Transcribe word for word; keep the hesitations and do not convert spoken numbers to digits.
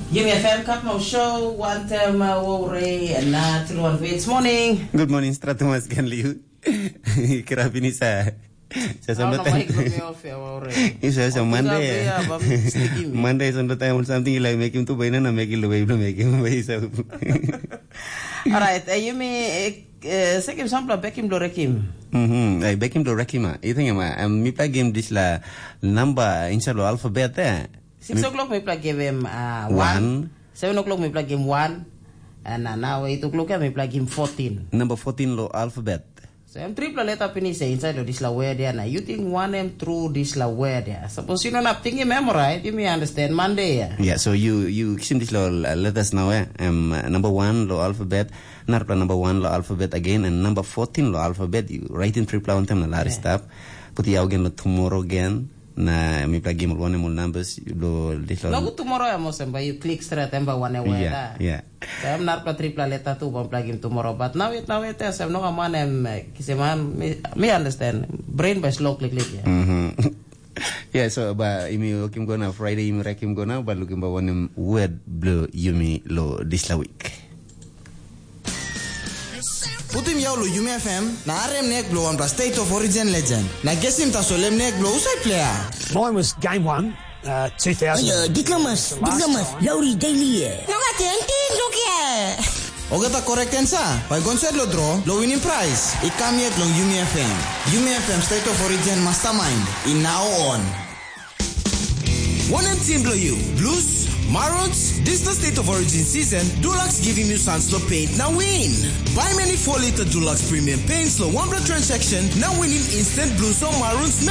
Yumi F M Kapmo Show, one time Wore and Nathan It's morning. Good morning, Stratumas Ganliu. Karabini sa sa sambatang. Isa sa Monday. Monday is on the time something like making to buy na making the way to make him way so. All right, Yumi sekim sampla bekim do rekim. Mhm, ay bekim do rekima. I think ma am mi pagim this la number inshallah alphabet eh. Six o'clock we play game uh, one. one. Seven o'clock we play game one. And uh, now eight o'clock we play game fourteen. Number fourteen lo alphabet. So I'm triple letter pini say inside of this la word there. Now you think one M through this la word there. Suppose you don't have thinking memorize, you may understand Monday. Yeah, yeah so you you sim this lo letters now eh. Um, number one lo alphabet. Narpla number one lo alphabet again and number fourteen lo alphabet. You write in triple on them na lari stop. Put the again lo tomorrow again. Na mi plagi mo one mo numbers lo little. Lagu tomorrow ya mo samba you click straight emba one way. Yeah, yeah. So I'm not pa triple letter two bang plagi tomorrow but now it now it is I'm no man em kiseman me understand brain by slow click click. Yeah. Mm-hmm. Yeah, so ba imi okim gona Friday imi rekim gona ba looking ba one word blue yumi lo this la week. Putim yaw lo Yumi F M na arem nek blow on State of Origin legend. Na gesim ta solem nek blow usai player. Mine was game one, uh, two thousand. Ayo, diklamas, diklamas, Lauri Daily. Nunga tenti, lukia. Oga ta correct answer. By concert lo draw, lo winning prize. I come yet long Yumi F M. Yumi F M State of Origin mastermind. In now on. One M team blow you. Blues, Maroons, this the State of Origin season. Dulux giving you Sunslow paint now win. Buy many four liter Dulux premium paints, slow one blood transaction. Now winning instant Blues or Maroons.